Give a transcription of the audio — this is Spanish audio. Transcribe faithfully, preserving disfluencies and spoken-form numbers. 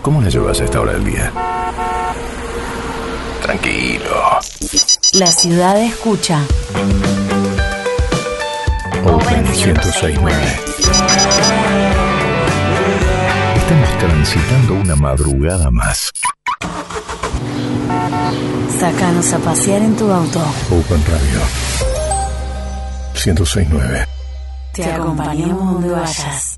¿Cómo la llevas a esta hora del día? Tranquilo. La ciudad escucha. Open ciento seis punto nueve. Estamos transitando una madrugada más. Sácanos a pasear en tu auto. Open Radio ciento seis punto nueve. Te acompañamos donde vayas.